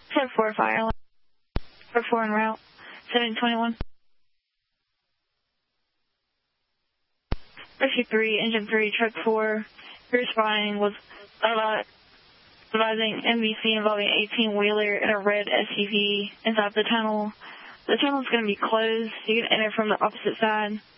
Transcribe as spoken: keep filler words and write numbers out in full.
ten four fire line. four four en route. seven twenty-one. Rescue three, engine three, truck four. Your responding was uh, advising M V C involving eighteen-wheeler and a red S U V inside the tunnel. The tunnel is going to be closed. You can enter from the opposite side.